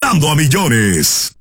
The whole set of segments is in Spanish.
Jugando a millones.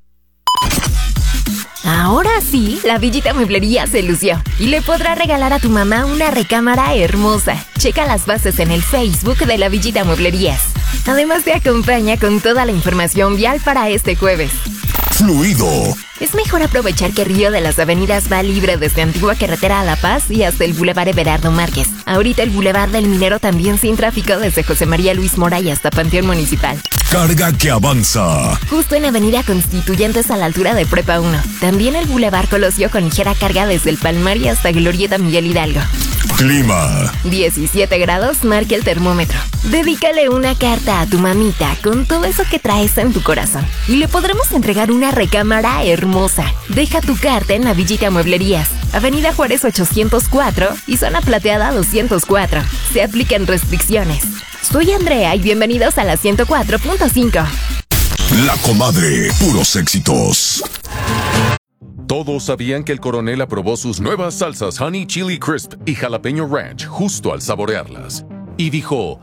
Ahora sí, la Villita Mueblería se lució y le podrá regalar a tu mamá una recámara hermosa. Checa las bases en el Facebook de la Villita Mueblerías. Además te acompaña con toda la información vial para este jueves. Fluido. Es mejor aprovechar que Río de las Avenidas va libre desde Antigua Carretera a La Paz y hasta el Boulevard Everardo Márquez. Ahorita el Boulevard del Minero también sin tráfico desde José María Luis Mora y hasta Panteón Municipal. Carga que avanza. Justo en Avenida Constituyentes a la altura de Prepa 1. También el Boulevard Colosio con ligera carga desde el Palmar y hasta Glorieta Miguel Hidalgo. Clima. 17 grados marca el termómetro. Dedícale una carta a tu mamita con todo eso que traes en tu corazón. Y le podremos entregar una recámara hermosa. Deja tu carta en la Villita Mueblerías. Avenida Juárez 804 y Zona Plateada 204. Se aplican restricciones. Soy Andrea y bienvenidos a la 104.5. La Comadre, puros éxitos. Todos sabían que el coronel aprobó sus nuevas salsas Honey Chili Crisp y Jalapeño Ranch justo al saborearlas. Y dijo...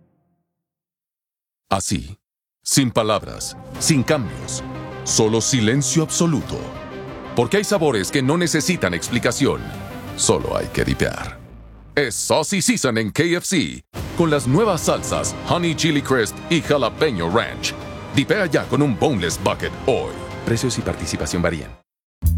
así, sin palabras, sin cambios, solo silencio absoluto. Porque hay sabores que no necesitan explicación, solo hay que dipear. Es Saucy Season en KFC, con las nuevas salsas Honey Chili Crisp y Jalapeño Ranch. Dipea ya con un Boneless Bucket hoy. Precios y participación varían.